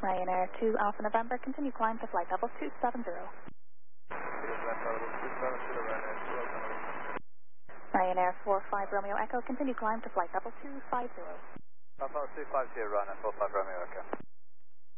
Ryanair 2 Alpha November, continue climb to flight level 270. Ryanair 45 Romeo Echo, continue climb to flight level 250. Alpha 250, Ryanair 45 Romeo Echo.